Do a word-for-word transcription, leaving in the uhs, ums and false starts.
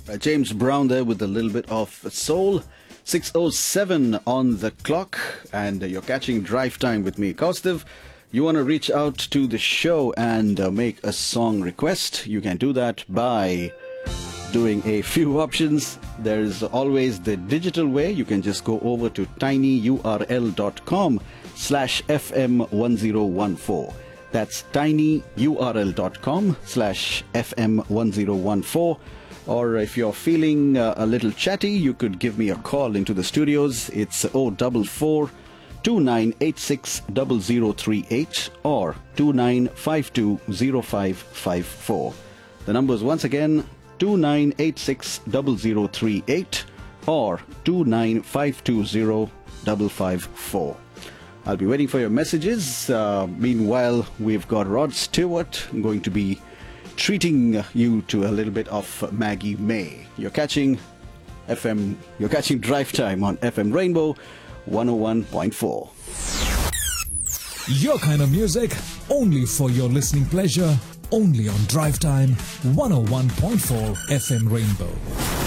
Uh, James Brown there with a little bit of soul. six oh seven on the clock, and uh, you're catching Drive Time with me, Kaustav. You want to reach out to the show and uh, make a song request? You can do that by doing a few options. There's always the digital way. You can just go over to tinyurl.com slash fm1014. That's tinyurl.com slash fm1014. Or if you're feeling uh, a little chatty, you could give me a call into the studios. It's oh four four, two nine eight six, zero zero three eight or two nine five two, zero five five four. The numbers once again, two nine eight six, zero zero three eight or two nine five two zero, five five four. I'll be waiting for your messages. Uh, meanwhile, we've got Rod Stewart going to be treating you to a little bit of Maggie May. You're catching F M, you're catching Drive Time on F M Rainbow one oh one point four. Your kind of music, only for your listening pleasure, only on Drive Time one oh one point four F M Rainbow.